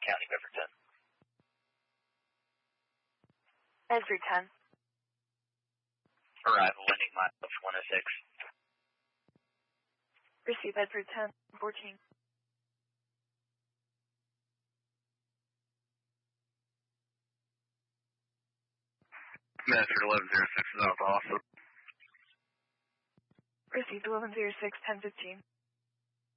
County, Bedford 10. Bedford 10. Arrival, landing miles 106. Receive Bedford 10, 14. Bedford 1106 is off, awesome. Received 1106, 1015.